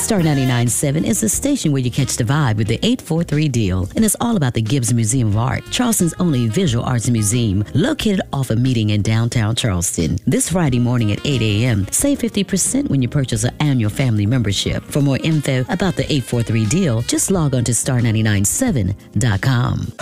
Star 99.7 is the station where you catch the vibe with the 843 deal, and it's all about the Gibbs Museum of Art, Charleston's only visual arts museum, located off of Meeting in downtown Charleston. This Friday morning at 8 a.m., save 50% when you purchase an annual family membership. For more info about the 843 deal, just log on to star997.com.